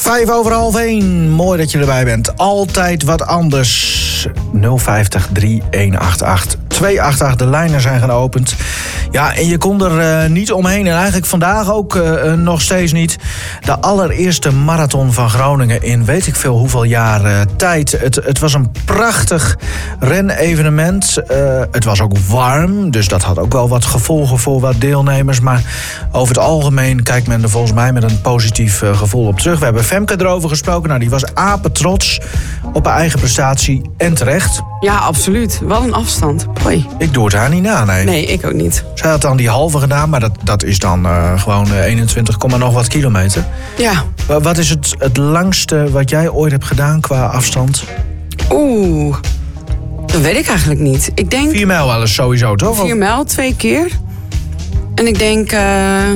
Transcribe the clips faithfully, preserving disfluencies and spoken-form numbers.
Vijf over half één. Mooi dat je erbij bent. Altijd wat anders. nul vijftig, drie een acht acht, twee acht acht. De lijnen zijn geopend. Ja, en je kon er uh, niet omheen. En eigenlijk vandaag ook uh, nog steeds niet. De allereerste marathon van Groningen in weet ik veel hoeveel jaar uh, tijd. Het, het was een prachtig renevenement. Uh, het was ook warm, dus dat had ook wel wat gevolgen voor wat deelnemers. Maar over het algemeen kijkt men er volgens mij met een positief uh, gevoel op terug. We hebben Femke erover gesproken. Nou, die was apetrots op haar eigen prestatie en terecht. Ja, absoluut. Wat een afstand. Hoi. Ik doe het haar niet na, nee. Nee, ik ook niet. Zij had dan die halve gedaan, maar dat, dat is dan uh, gewoon uh, eenentwintig, nog wat kilometer. Ja. Wat is het, het langste wat jij ooit hebt gedaan qua afstand? Oeh, dat weet ik eigenlijk niet. Ik denk... Vier mijl wel eens sowieso, toch? Vier mijl, twee keer. En ik denk... Uh,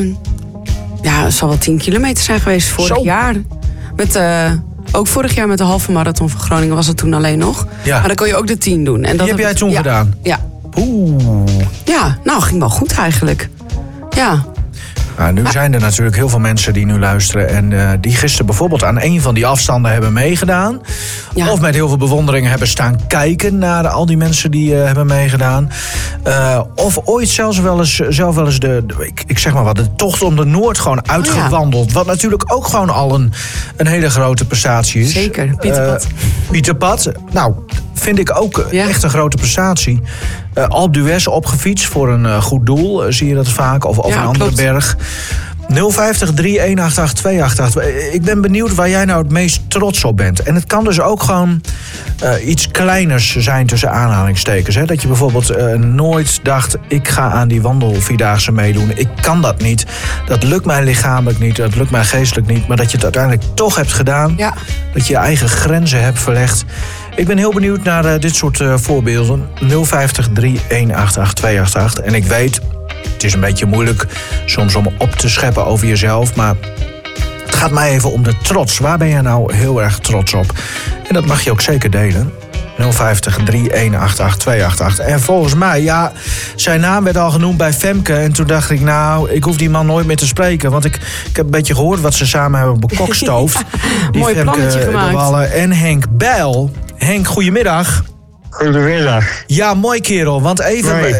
ja, het zal wel tien kilometer zijn geweest vorig Zo. jaar. Met... Uh, Ook vorig jaar met de halve marathon van Groningen was het toen alleen nog. Ja. Maar dan kon je ook de tien doen. En dat die heb jij ik... toen ja. gedaan? Ja. Oeh. Ja, nou ging wel goed eigenlijk. Ja. Nou, nu zijn er natuurlijk heel veel mensen die nu luisteren... en uh, die gisteren bijvoorbeeld aan een van die afstanden hebben meegedaan. Ja. Of met heel veel bewondering hebben staan kijken... naar al die mensen die uh, hebben meegedaan. Uh, of ooit zelfs wel eens, zelf wel eens de, de ik, ik zeg maar wat, de tocht om de Noord gewoon uitgewandeld. Oh ja. Wat natuurlijk ook gewoon al een, een hele grote prestatie is. Zeker, Pieterpad. Uh, Pieterpad, nou... vind ik ook ja. echt een grote prestatie. Uh, Alpe d'Huez opgefietst voor een uh, goed doel. Uh, zie je dat vaak? Of, of ja, een andere klopt. berg. nul vijftig, drie een acht acht, twee acht acht. Ik ben benieuwd waar jij nou het meest trots op bent. En het kan dus ook gewoon uh, iets kleiners zijn tussen aanhalingstekens. Hè? Dat je bijvoorbeeld uh, nooit dacht... ik ga aan die wandelvierdaagse meedoen. Ik kan dat niet. Dat lukt mij lichamelijk niet. Dat lukt mij geestelijk niet. Maar dat je het uiteindelijk toch hebt gedaan. Ja. Dat je je eigen grenzen hebt verlegd. Ik ben heel benieuwd naar uh, dit soort uh, voorbeelden. nul vijftig, drie een acht acht, twee acht acht. En ik weet, het is een beetje moeilijk soms om op te scheppen over jezelf. Maar het gaat mij even om de trots. Waar ben je nou heel erg trots op? En dat mag je ook zeker delen. nul vijftig, drie een acht acht, twee acht acht. En volgens mij, ja, zijn naam werd al genoemd bij Femke. En toen dacht ik, nou, ik hoef die man nooit meer te spreken. Want ik, ik heb een beetje gehoord wat ze samen hebben bekokstoofd. Ja, die mooi Femke plannetje gemaakt. de Wallen en Henk Bijl. Henk, goedemiddag. Goedemiddag. Ja, mooi kerel. Want even, uh,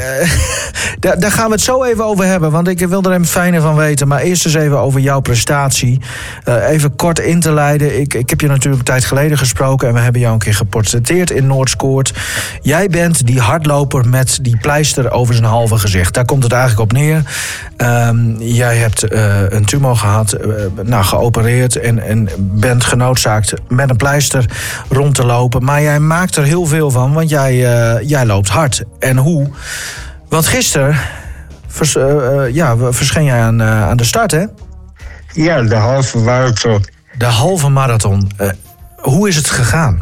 daar, daar gaan we het zo even over hebben. Want ik wil er hem fijner van weten. Maar eerst eens even over jouw prestatie. Uh, even kort in te leiden. Ik, ik heb je natuurlijk een tijd geleden gesproken. En we hebben jou een keer geportretteerd in Noordscoort. Jij bent die hardloper met die pleister over zijn halve gezicht. Daar komt het eigenlijk op neer. Um, jij hebt uh, een tumor gehad. Uh, nou, geopereerd. En, en bent genoodzaakt met een pleister rond te lopen. Maar jij maakt er heel veel van. Want jij, uh, jij loopt hard. En hoe? Want gisteren vers, uh, uh, ja, verscheen jij aan, uh, aan de start, hè? Ja, de halve marathon. De halve marathon. Uh, hoe is het gegaan?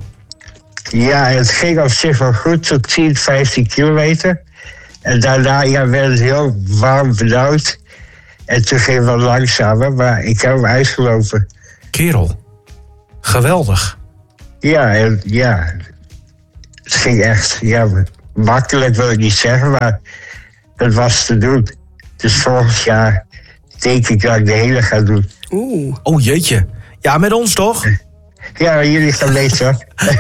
Ja, het ging op zich wel goed tot tien, vijftien kilometer. En daarna ja, werd het heel warm benauwd. En toen ging het wel langzamer, maar ik heb hem uitgelopen. Kerel, geweldig. Ja, en, ja... Het ging echt, ja, makkelijk wil ik niet zeggen, maar het was te doen. Dus volgend jaar denk ik dat ik de hele ga doen. Oeh. Oh jeetje. Ja, met ons toch? Ja, jullie gaan mee, hoor.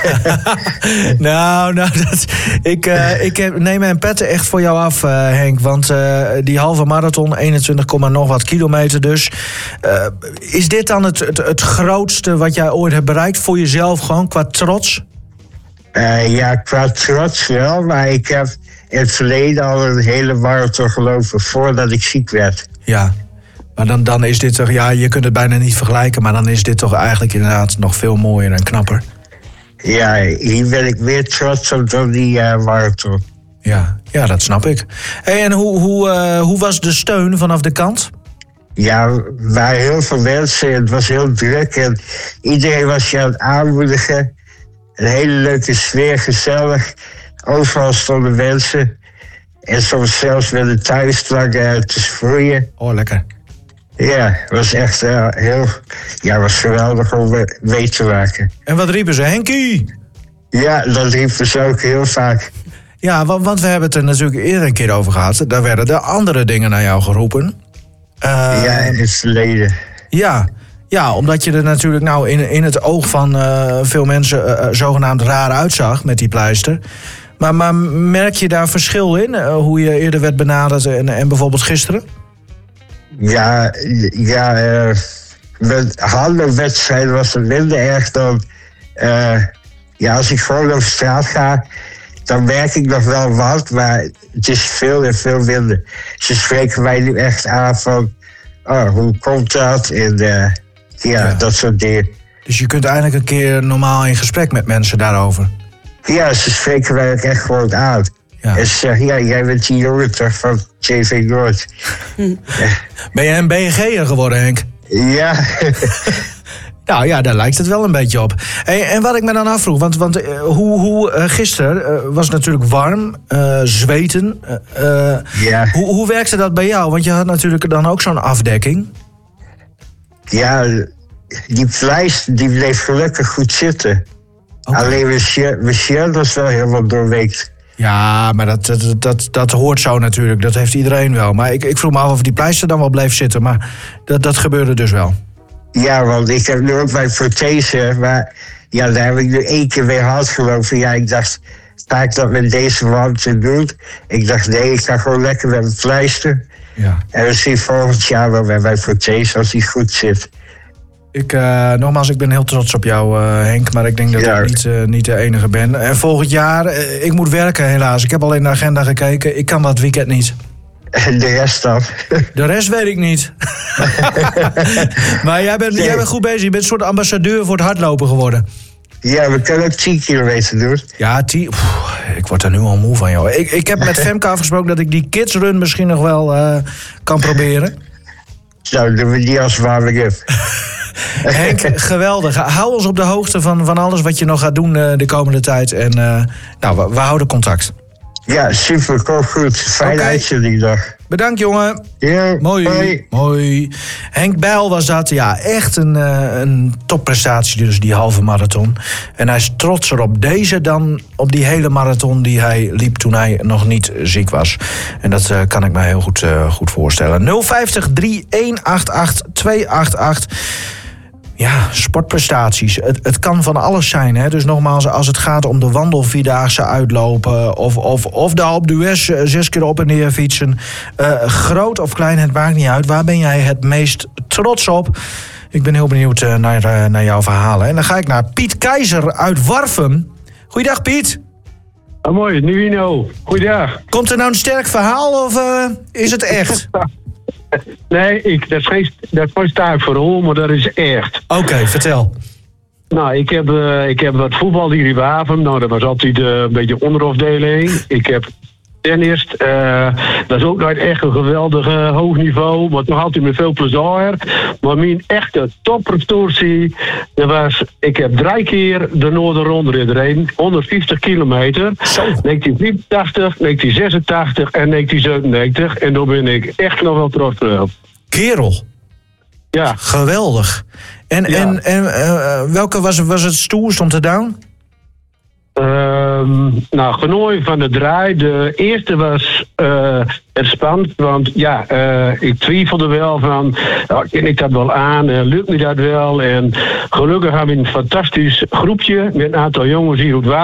nou, nou dat, ik, uh, ik heb, neem mijn petten echt voor jou af, uh, Henk. Want uh, die halve marathon, eenentwintig, nog wat kilometer dus. Uh, is dit dan het, het, het grootste wat jij ooit hebt bereikt voor jezelf, gewoon qua trots? Uh, ja, qua trots wel, maar ik heb in het verleden al een hele marathon gelopen voordat ik ziek werd. Ja, maar dan, dan is dit toch, ja, je kunt het bijna niet vergelijken, maar dan is dit toch eigenlijk inderdaad nog veel mooier en knapper. Ja, hier ben ik meer trots op dan die uh, marathon. Ja, ja, dat snap ik. Hey, en hoe, hoe, uh, hoe was de steun vanaf de kant? Ja, er waren heel veel mensen, het was heel druk en iedereen was je aan het aanmoedigen. Een hele leuke sfeer, gezellig. Overal stonden mensen. En soms zelfs met een thuisstang uh, te sproeien. Oh, lekker. Ja, het was echt uh, heel... Ja, het was geweldig om uh, mee te maken. En wat riepen ze? Henkie! Ja, dat riepen ze ook heel vaak. Ja, want, want we hebben het er natuurlijk eerder een keer over gehad. Daar werden er andere dingen naar jou geroepen. Uh, ja, in het verleden. Ja, Ja, omdat je er natuurlijk nou in, in het oog van uh, veel mensen uh, zogenaamd raar uitzag met die pleister. Maar, maar merk je daar verschil in, uh, hoe je eerder werd benaderd en, en bijvoorbeeld gisteren? Ja, ja uh, met handelwedstrijden was het minder erg dan... Uh, ja, als ik gewoon op straat ga, dan merk ik nog wel wat, maar het is veel en veel minder. Ze spreken mij nu echt aan van, oh, hoe komt dat? En uh, ja, ja, dat soort dingen. Dus je kunt eigenlijk een keer normaal in gesprek met mensen daarover? Ja, ze spreken mij ook echt gewoon aan. Ja. En ze zeggen, ja, jij bent die jongen toch van J V Noord. Ben je een B N G'er geworden, Henk? Ja. Nou ja, daar lijkt het wel een beetje op. Hey, en wat ik me dan afvroeg, want, want uh, hoe, hoe uh, gisteren uh, was het natuurlijk warm, uh, zweten. Uh, ja. hoe, hoe werkte dat bij jou? Want je had natuurlijk dan ook zo'n afdekking. Ja, die pleister die bleef gelukkig goed zitten. Okay. Alleen mijn shirt was wel helemaal doorweekt. Ja, maar dat, dat, dat, dat hoort zo natuurlijk. Dat heeft iedereen wel. Maar ik, ik vroeg me af of die pleister dan wel bleef zitten. Maar dat, dat gebeurde dus wel. Ja, want ik heb nu ook mijn prothese. Maar ja, daar heb ik nu één keer weer hard gelopen. Ja, ik dacht, ga ik dat met deze warmte doen? Ik dacht, nee, ik ga gewoon lekker met mijn pleister. Ja. En we zien volgend jaar wel met mijn prothese als die goed zit. Ik, uh, nogmaals, ik ben heel trots op jou, uh, Henk. Maar ik denk dat ja. ik niet, uh, niet de enige ben. En volgend jaar, uh, ik moet werken helaas. Ik heb al in de agenda gekeken. Ik kan dat weekend niet. En de rest dan? De rest weet ik niet. Maar jij bent, nee. jij bent goed bezig. Je bent een soort ambassadeur voor het hardlopen geworden. Ja, we kunnen ook tien kilometer doen. Ja, tien. Pff, ik word er nu al moe van, joh. Ik, ik heb met Femke afgesproken dat ik die kidsrun misschien nog wel uh, kan proberen. Nou, doen we die als warming-up. Henk, geweldig. Hou ons op de hoogte van, van alles wat je nog gaat doen uh, de komende tijd. En uh, nou, we, we houden contact. Ja, super, kom goed. Fijne okay. uitzending dag. Bedankt, jongen. Ja, mooi. Hoi. Mooi. Henk Bijl was dat. Ja, echt een, uh, een topprestatie, dus die halve marathon. En hij is trotser op deze dan op die hele marathon die hij liep toen hij nog niet ziek was. En dat uh, kan ik me heel goed, uh, goed voorstellen. nul vijftig, drie een acht acht, twee acht acht. Ja, sportprestaties. Het, het kan van alles zijn. Hè? Dus nogmaals, als het gaat om de wandelvierdaagse uitlopen... of, of, of de Alpe d'Huez uh, zes keer op en neer fietsen. Uh, groot of klein, het maakt niet uit. Waar ben jij het meest trots op? Ik ben heel benieuwd uh, naar, uh, naar jouw verhalen. En dan ga ik naar Piet Keizer uit Warffum. Goeiedag, Piet. Oh, mooi, Nivino. Goeiedag. Komt er nou een sterk verhaal of uh, is het echt? Nee, ik, dat is geen, dat is geen sterk verhaal, maar dat is echt. Oké, okay, vertel. Nou, ik heb, uh, ik heb wat voetbal hier in Waven. Nou, dat was altijd uh, een beetje onderafdeling. Ik heb tennis. Uh, dat is ook nooit echt een geweldig uh, hoog niveau. Maar toch altijd met veel plezier. Maar mijn echte topprestatie, dat was... Ik heb drie keer de Noorderronde gereden. honderdvijftig kilometer. negentien vierentachtig, negentien zesentachtig en negentien zevenennegentig. En daar ben ik echt nog wel trots op. Kerel. Ja. Geweldig. En, ja. en, en uh, welke was, was het stoerst om te doen? Um, nou, genooi van de draai. De eerste was uh, het spannend, want ja, uh, ik twijfelde wel van, oh, ken ik dat wel aan, uh, lukt me dat wel? En gelukkig hebben we een fantastisch groepje met een aantal jongens hier op het